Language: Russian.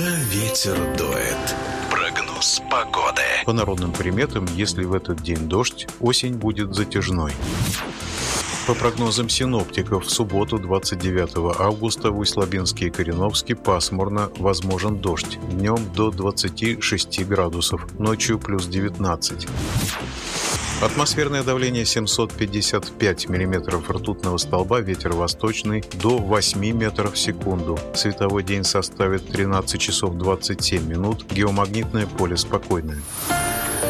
Куда ветер дует? Прогноз погоды. По народным приметам, если в этот день дождь, осень будет затяжной. По прогнозам синоптиков, в субботу 29 августа в Усть-Лабинске и Кореновске пасмурно, возможен дождь. Днем до 26 градусов, ночью плюс 19. Атмосферное давление 755 миллиметров ртутного столба, ветер восточный до 8 метров в секунду. Световой день составит 13 часов 27 минут, геомагнитное поле спокойное.